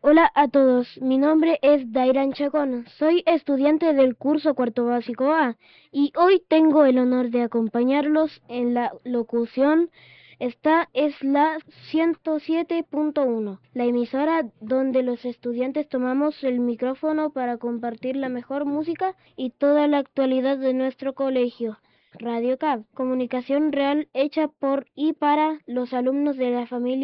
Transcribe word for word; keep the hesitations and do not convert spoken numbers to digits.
Hola a todos, mi nombre es Dairan Chacón, soy estudiante del curso cuarto básico A y hoy tengo el honor de acompañarlos en la locución. Esta es la ciento siete punto uno, la emisora donde los estudiantes tomamos el micrófono para compartir la mejor música y toda la actualidad de nuestro colegio. Radio C A B, comunicación real hecha por y para los alumnos de la familia